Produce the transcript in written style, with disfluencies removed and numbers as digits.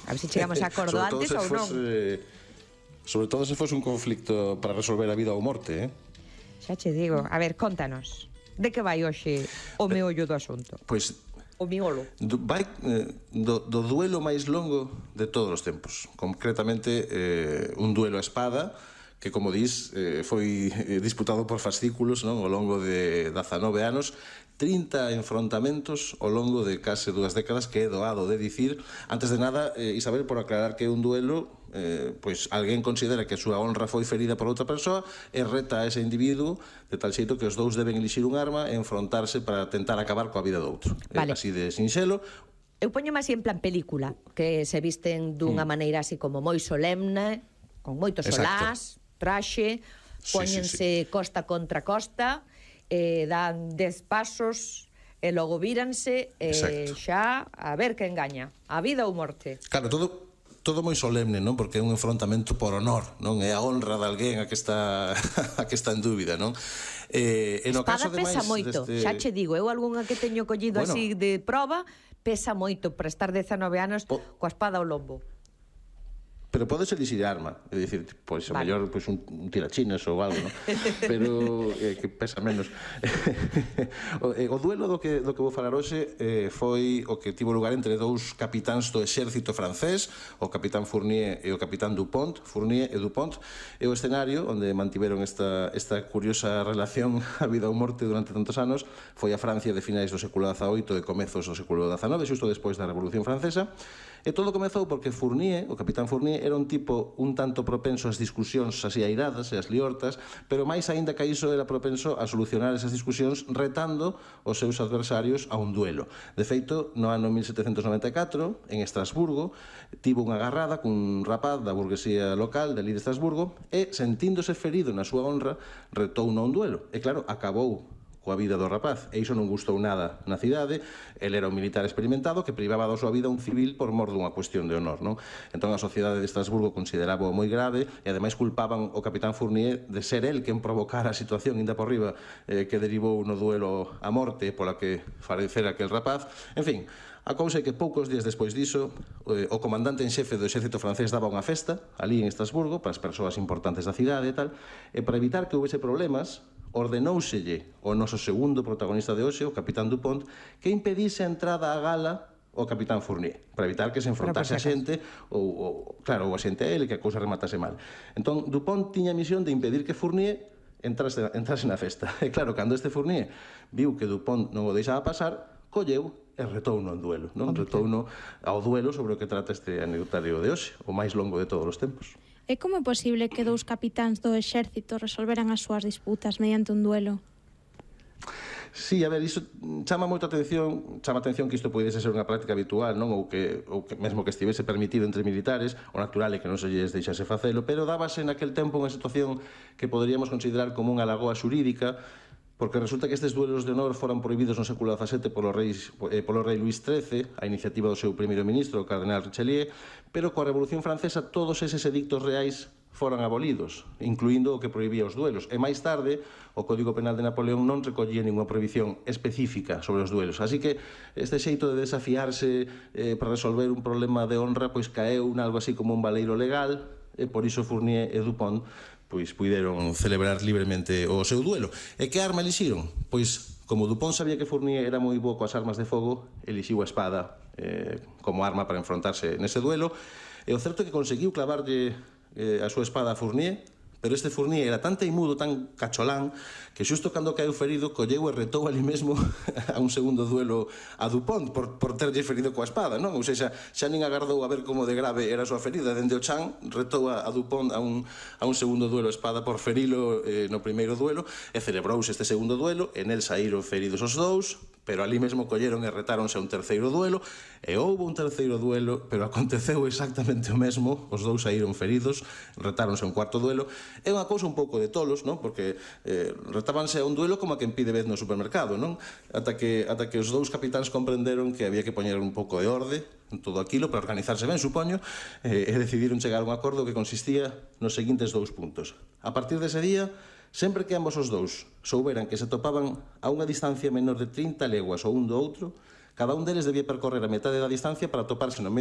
A ver se chegamos a acordo antes ou non. Sobre todo se fose un conflicto para resolver a vida ou morte, Xa che digo. A ver, contanos. De que vai hoxe o meollo do asunto? Pois O miolo. vai do duelo máis longo de todos os tempos. Concretamente, un duelo a espada que, como dís, foi disputado por fascículos ao longo de 19 anos, 30 enfrontamentos ao longo de case 2 décadas, que é doado de dicir. Antes de nada, Isabel, por aclarar que é un duelo, pois alguén considera que a súa honra foi ferida por outra persoa e reta a ese individuo de tal xeito que os dous deben elixir un arma e enfrontarse para tentar acabar coa vida do outro. Vale. Así de sinxelo. Eu poño máis en plan película, que se visten dunha maneira así como moi solemne, con moitos solás, traxe, póñense costa contra costa, dan 10 pasos e logo víranse e xa a ver quen gaña, a vida ou morte. Claro, todo moi solemne, non? Porque é un enfrontamento por honor, non? É a honra de alguén a que está en dúbida, non? Espada pesa moito, xa che digo, eu algunha que teño collido así de proba, pesa moito para estar 19 anos coa espada ao lombo. Pero podes elixir arma, é dicir, pois a mellor un tirachinas ou algo, non? Pero que pesa menos. O duelo do que vou falar hoxe foi o que tivo lugar entre dous capitáns do exército francés, o capitán Fournier e o capitán Dupont. Fournier e Dupont é o escenario onde mantiveron esta curiosa relación a vida ou morte durante tantos anos. Foi a Francia de finais do século XVIII e comezos do século XIX, xusto despois da Revolución Francesa. E todo comezou porque Fournier, o capitán Fournier, era un tipo un tanto propenso ás discusións así airadas e ás liortas, pero máis aínda que iso era propenso a solucionar esas discusións retando os seus adversarios a un duelo. De feito, no ano 1794, en Estrasburgo, tivo unha agarrada cun rapaz da burguesía local de ali de Estrasburgo e, sentíndose ferido na súa honra, retouno a un duelo. E claro, acabou coa vida do rapaz, e iso non gustou nada na cidade. El era un militar experimentado que privaba da súa vida un civil por mor dunha cuestión de honor, non? Entón a sociedade de Estrasburgo consideraba moi grave e ademais culpaban o capitán Fournier de ser el quen provocara a situación inda por riba que derivou no duelo a morte pola que falecera aquel rapaz. En fin, a cousa é que poucos días despois diso o comandante en xefe do exército francés daba unha festa ali en Estrasburgo para as persoas importantes da cidade e tal, e para evitar que houvese problemas ordenóuselle ao noso segundo protagonista de hoxe, o capitán Dupont, que impedise a entrada á gala ao capitán Fournier, para evitar que se enfrontase a xente ou a xente a ele, que a cousa rematase mal. Entón, Dupont tiña a misión de impedir que Fournier entrase na festa. E claro, cando este Fournier viu que Dupont non o deixaba pasar, colleu e retouno en duelo, non? Retouno ao duelo sobre o que trata este anecdotario de hoxe, o máis longo de todos os tempos. E como é posible que dous capitáns do exército resolveran as súas disputas mediante un duelo? Sí, a ver, iso chama a atención que isto poidese ser unha práctica habitual, non? Ou que mesmo que estivese permitido entre militares, o natural é que non se lles deixase facelo, pero dábase naquel tempo unha situación que poderíamos considerar como unha lagoa xurídica, porque resulta que estes duelos de honor foran prohibidos no século XVII polo rei Luís XIII, a iniciativa do seu primeiro ministro, o cardenal Richelieu, pero coa Revolución Francesa todos eses edictos reais foran abolidos, incluindo o que prohibía os duelos. E máis tarde, o Código Penal de Napoleón non recollía ninguna prohibición específica sobre os duelos. Así que este xeito de desafiarse para resolver un problema de honra pois caeu algo así como un baleiro legal, e por iso Fournier e Dupont pois puideron celebrar libremente o seu duelo. E que arma elixiron? Pois, como Dupont sabía que Fournier era moi bo coas armas de fogo, elixiu a espada como arma para enfrontarse nese duelo. E o certo é que conseguiu clavarlle a súa espada a Fournier, pero este Fournier era tan teimudo, tan cacholán, que xusto cando caeu ferido, colleu e retou ali mesmo a un segundo duelo a Dupont por terlle ferido coa espada, non? Ou seja, xa nin agardou a ver como de grave era a súa ferida, dende o chan retou a Dupont a un segundo duelo a espada por ferilo no primeiro duelo, e celebrouse este segundo duelo, e nel saíron feridos os dous, pero ali mesmo colleron e retáronse a un terceiro duelo, e houve un terceiro duelo, pero aconteceu exactamente o mesmo, os dous saíron feridos, retáronse a un cuarto duelo. É unha cousa un pouco de tolos, non? Porque retábanse a un duelo como a quen pide vez no supermercado, non? Ata que os dous capitáns comprenderon que había que poñer un pouco de orde en todo aquilo para organizarse ben, supoño, e decidiron chegar a un acordo que consistía nos seguintes dous puntos. A partir dese día, sempre que ambos os dous souberan que se topaban a unha distancia menor de 30 leguas o un do outro, cada un deles debía percorrer a metade da distancia para toparse no medio